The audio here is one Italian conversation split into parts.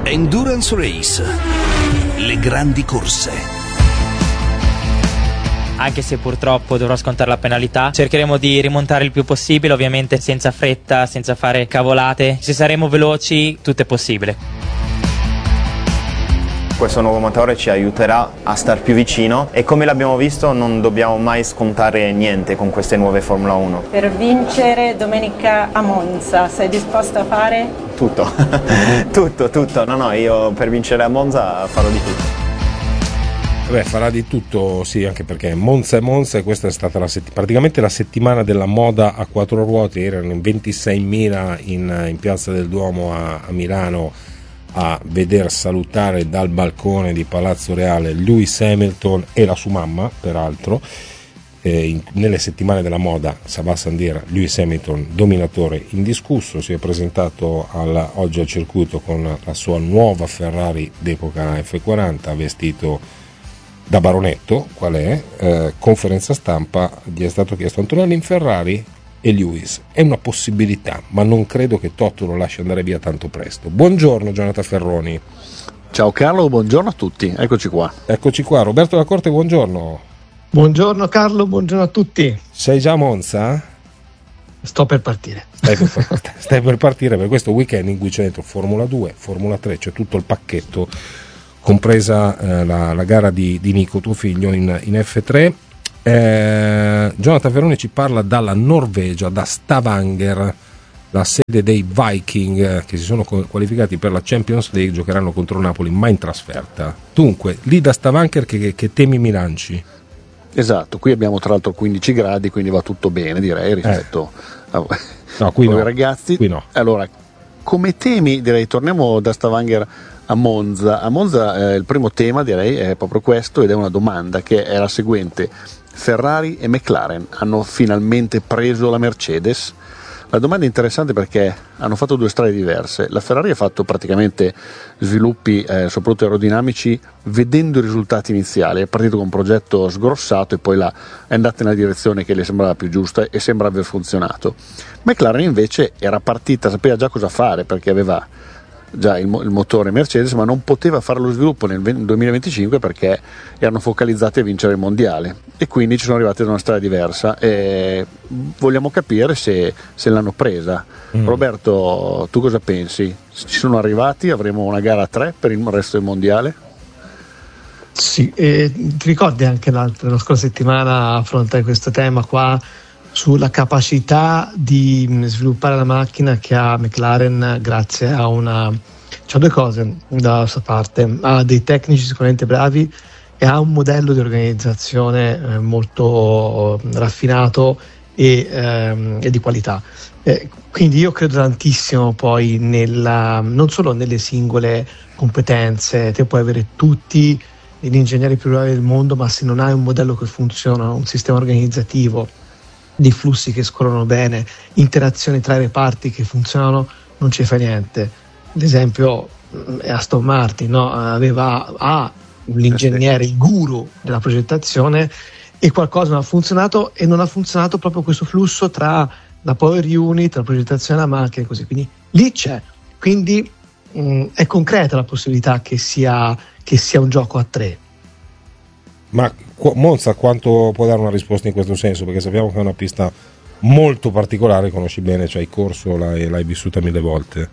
Endurance Race. Le grandi corse. Anche se purtroppo dovrò scontare la penalità, cercheremo di rimontare il più possibile, ovviamente senza fretta, senza fare cavolate. Se saremo veloci, tutto è possibile. Questo nuovo motore ci aiuterà a star più vicino e, come l'abbiamo visto, non dobbiamo mai scontare niente con queste nuove Formula 1. Per vincere domenica a Monza, sei disposto a fare? Tutto, tutto. No, io per vincere a Monza farò di tutto. Beh, farà di tutto, sì, anche perché Monza è Monza e questa è stata praticamente la settimana della moda a quattro ruote. Erano in 26.000 in Piazza del Duomo a Milano a veder salutare dal balcone di Palazzo Reale Lewis Hamilton e la sua mamma, peraltro. Nelle settimane della moda, Sabah Sandir, Lewis Hamilton dominatore indiscusso, si è presentato oggi al circuito con la sua nuova Ferrari d'epoca F40, vestito da baronetto. Qual è? Conferenza stampa, gli è stato chiesto: Antonelli in Ferrari? E Lewis: è una possibilità, ma non credo che Toto lo lasci andare via tanto presto. Buongiorno Jonathan Ferroni. Ciao Carlo, buongiorno a tutti, eccoci qua. Roberto La Corte, buongiorno. Buongiorno Carlo, buongiorno a tutti. Sei già a Monza? Sto per partire. Stai per partire per questo weekend in cui c'è dentro Formula 2, Formula 3, c'è tutto il pacchetto, compresa la gara di Nico, tuo figlio, in F3. Jonathan Ferroni ci parla dalla Norvegia, da Stavanger, la sede dei Viking, che si sono qualificati per la Champions League, giocheranno contro Napoli ma in trasferta. Dunque, lì da Stavanger che temi mi lanci? Esatto, qui abbiamo tra l'altro 15 gradi, quindi va tutto bene, direi, rispetto a qui no, ragazzi. Qui no. Allora, come temi, direi, torniamo da Stavanger a Monza. A Monza il primo tema, direi, è proprio questo, ed è una domanda che è la seguente: Ferrari e McLaren hanno finalmente preso la Mercedes? La domanda è interessante perché hanno fatto due strade diverse. La Ferrari ha fatto praticamente sviluppi soprattutto aerodinamici vedendo i risultati iniziali, è partito con un progetto sgrossato e poi è andata nella direzione che le sembrava più giusta e sembra aver funzionato. McLaren invece era partita, sapeva già cosa fare perché aveva già il motore Mercedes, ma non poteva fare lo sviluppo nel 2025 perché erano focalizzati a vincere il mondiale e quindi ci sono arrivati da una strada diversa e vogliamo capire se l'hanno presa. Roberto, tu cosa pensi? Ci sono arrivati? Avremo una gara a 3 per il resto del mondiale? Sì, ti ricordi anche la scorsa settimana affrontare questo tema qua sulla capacità di sviluppare la macchina che ha McLaren grazie a c'ha due cose dalla sua parte: ha dei tecnici sicuramente bravi e ha un modello di organizzazione molto raffinato e di qualità. Quindi io credo tantissimo poi non solo nelle singole competenze. Te puoi avere tutti gli ingegneri più bravi del mondo, ma se non hai un modello che funziona, un sistema organizzativo, dei flussi che scorrono bene, interazioni tra i reparti che funzionano, non ci fa niente. Ad esempio Aston Martin, no? Ha l'ingegnere, il guru della progettazione, e qualcosa non ha funzionato, e non ha funzionato proprio questo flusso tra la power unit, la progettazione della macchina e così. Quindi lì c'è, quindi è concreta la possibilità che sia un gioco a 3. Ma Monza quanto può dare una risposta in questo senso? Perché sappiamo che è una pista molto particolare, conosci bene, cioè il corso l'hai vissuta 1000 volte.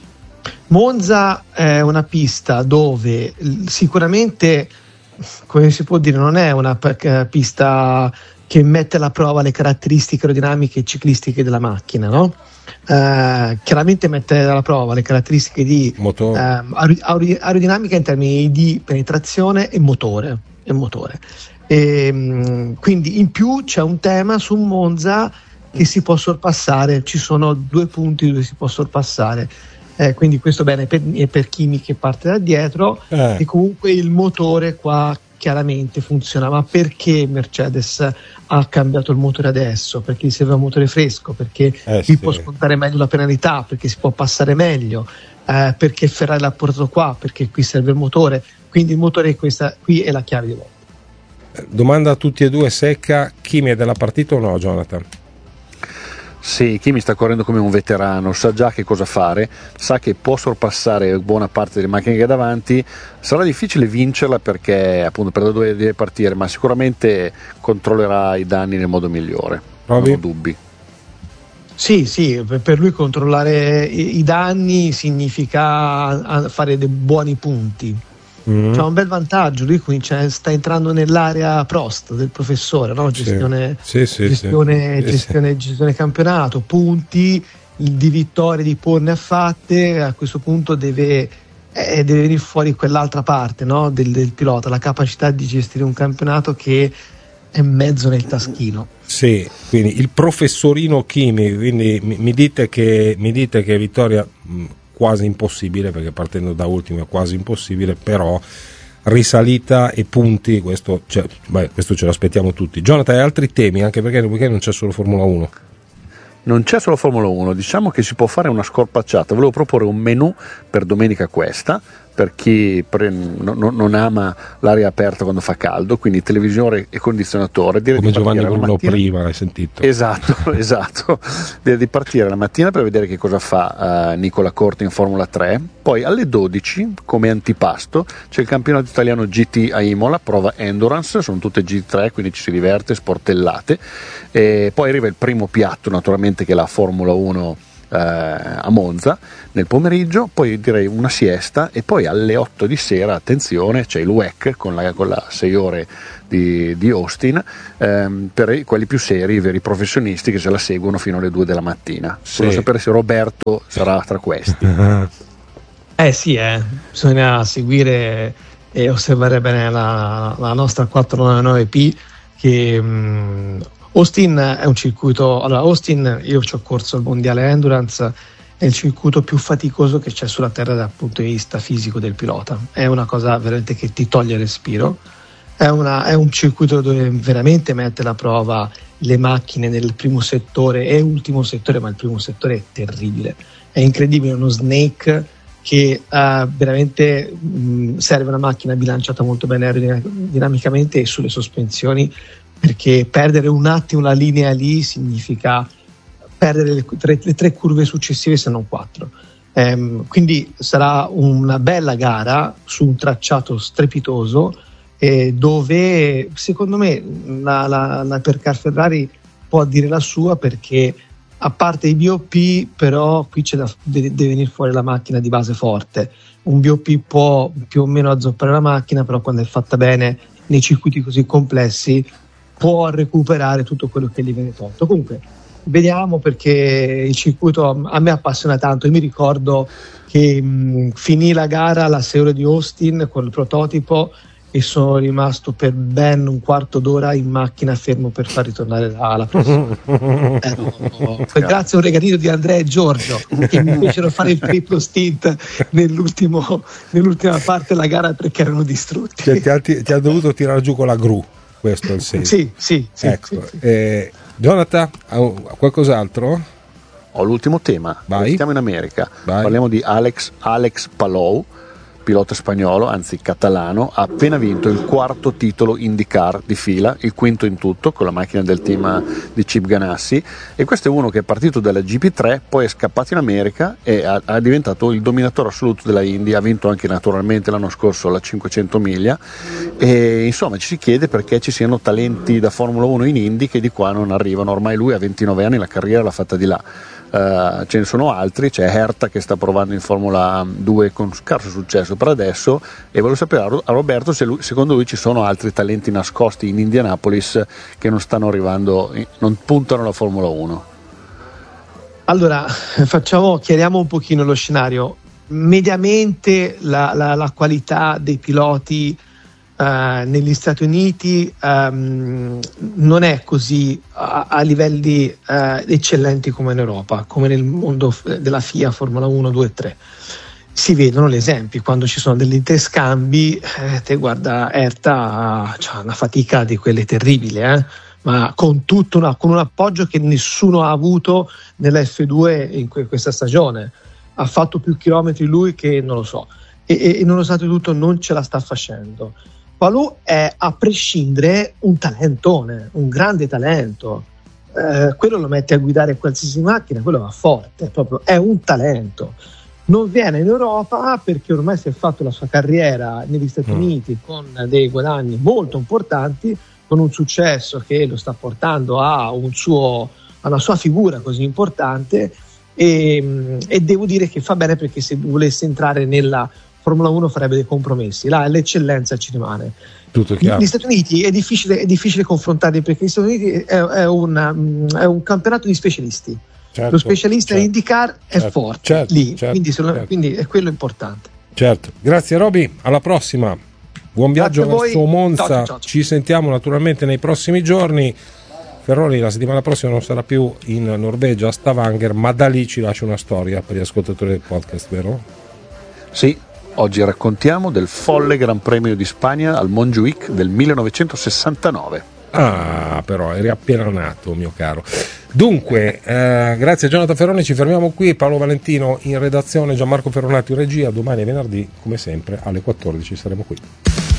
Monza è una pista dove sicuramente, come si può dire, non è una pista che mette alla prova le caratteristiche aerodinamiche e ciclistiche della macchina, no? Chiaramente mette alla prova le caratteristiche di aerodinamica in termini di penetrazione e motore. Quindi in più c'è un tema su Monza che si può sorpassare, ci sono 2 punti dove si può sorpassare, quindi questo bene per Kimi che parte da dietro, e comunque il motore qua chiaramente funziona. Ma perché Mercedes ha cambiato il motore adesso? Perché gli serve un motore fresco, perché qui può scontare meglio la penalità, perché si può passare meglio, perché Ferrari l'ha portato qua, perché qui serve il motore. Quindi il motore qui è la chiave di volta. Domanda a tutti e due secca: Kimi è della partita o no, Jonathan? Sì, Kimi sta correndo come un veterano, sa già che cosa fare, sa che può sorpassare buona parte delle macchine che ha davanti. Sarà difficile vincerla perché appunto per da dove deve partire, ma sicuramente controllerà i danni nel modo migliore, non ho dubbi. Sì, per lui controllare i danni significa fare dei buoni punti. C'ha un bel vantaggio, lui sta entrando nell'area Prost del professore, no? Gestione campionato, punti di vittorie, di porne affatte. A questo punto deve venire fuori quell'altra parte, no? del pilota, la capacità di gestire un campionato che è mezzo nel taschino. Sì, quindi il professorino Kimi, quindi mi dite che vittoria quasi impossibile, perché partendo da ultimo è quasi impossibile, però risalita e punti, questo ce lo aspettiamo tutti. Jonathan, hai altri temi, anche perché nel weekend non c'è solo Formula 1. Non c'è solo Formula 1, diciamo che si può fare una scorpacciata. Volevo proporre un menù per domenica questa, per chi non ama l'aria aperta quando fa caldo, quindi televisore e condizionatore. Come Giovanni Bruno prima, hai sentito? Esatto. Direi di partire la mattina per vedere che cosa fa Nicola Corti in Formula 3. Poi alle 12, come antipasto, c'è il campionato italiano GT a Imola, prova Endurance, sono tutte GT3, quindi ci si diverte, sportellate. E poi arriva il primo piatto, naturalmente, che è la Formula 1 a Monza nel pomeriggio, poi direi una siesta, e poi alle 8 di sera, attenzione, c'è il WEC con la 6 ore di Austin, per quelli più seri, i veri professionisti che se la seguono fino alle 2 della mattina. Voglio sapere se Roberto sarà tra questi. Bisogna seguire e osservare bene la nostra 499P, che Austin è un circuito. Allora, Austin, io ci ho corso il mondiale Endurance, è il circuito più faticoso che c'è sulla terra dal punto di vista fisico del pilota. È una cosa veramente che ti toglie il respiro. È un circuito dove veramente mette alla prova le macchine nel primo settore e ultimo settore, ma il primo settore è terribile. È incredibile, uno snake che veramente serve una macchina bilanciata molto bene aerodinamicamente e sulle sospensioni, perché perdere un attimo la linea lì significa perdere le tre curve successive, se non 4. Quindi sarà una bella gara su un tracciato strepitoso, dove secondo me la Hypercar Ferrari può dire la sua, perché a parte i BOP, però qui deve venire fuori la macchina di base forte. Un BOP può più o meno azzoppare la macchina, però quando è fatta bene nei circuiti così complessi può recuperare tutto quello che gli viene tolto. Comunque vediamo, perché il circuito a me appassiona tanto. Io mi ricordo che finì la gara alla 6 ore di Austin con il prototipo e sono rimasto per ben un quarto d'ora in macchina fermo per far ritornare la prossima. Grazie a un regalino di Andrea e Giorgio che mi fecero fare il triplo stint nell'ultima parte della gara, perché erano distrutti. Cioè, ti ha dovuto tirare giù con la gru, questo è il senso. Sì. Ecco. Jonathan, qualcos'altro? Ho l'ultimo tema. Stiamo in America. Parliamo di Alex Palou, pilota spagnolo, anzi catalano. Ha appena vinto il 4º titolo IndyCar di fila, il 5º in tutto, con la macchina del team di Chip Ganassi. E questo è uno che è partito dalla GP3, poi è scappato in America e ha diventato il dominatore assoluto della Indy. Ha vinto anche naturalmente l'anno scorso la 500 miglia. E insomma ci si chiede perché ci siano talenti da Formula 1 in Indy che di qua non arrivano. Ormai lui ha 29 anni, la carriera l'ha fatta di là. Ce ne sono altri, c'è Herta che sta provando in Formula 2 con scarso successo per adesso, e volevo sapere a Roberto se secondo lui ci sono altri talenti nascosti in Indianapolis che non stanno arrivando, non puntano alla Formula 1. Allora, chiariamo un pochino lo scenario. Mediamente la qualità dei piloti negli Stati Uniti non è così a livelli eccellenti come in Europa, come nel mondo della FIA, Formula 1, 2 e 3. Si vedono gli esempi quando ci sono degli interscambi. Te guarda, Herta c'ha una fatica di quelle terribili, ma con un appoggio che nessuno ha avuto nella F2 in questa stagione. Ha fatto più chilometri lui che non lo so, e nonostante tutto non ce la sta facendo. Palou è, a prescindere, un talentone, un grande talento. quello lo metti a guidare qualsiasi macchina, quello va forte, proprio è un talento. Non viene in Europa perché ormai si è fatto la sua carriera negli Stati Uniti con dei guadagni molto importanti, con un successo che lo sta portando a una sua figura così importante, e devo dire che fa bene, perché se volesse entrare nella Formula 1 farebbe dei compromessi, là l'eccellenza ci rimane. Tutto chiaro. Gli Stati Uniti è difficile confrontarli, perché gli Stati Uniti è un campionato di specialisti. Certo, lo specialista in IndyCar è forte lì, quindi è quello importante. Certo, grazie Roby, alla prossima, buon viaggio verso Monza. Ciao. Ci sentiamo naturalmente nei prossimi giorni. Ferroni la settimana prossima non sarà più in Norvegia a Stavanger, ma da lì ci lascia una storia per gli ascoltatori del podcast, vero? Sì, oggi raccontiamo del folle Gran Premio di Spagna al Montjuïc del 1969. Ah, però eri appena nato, mio caro. Dunque, grazie a Jonathan Ferroni, ci fermiamo qui. Paolo Valentino in redazione, Gianmarco Ferronati in regia. Domani è venerdì, come sempre, alle 14 saremo qui.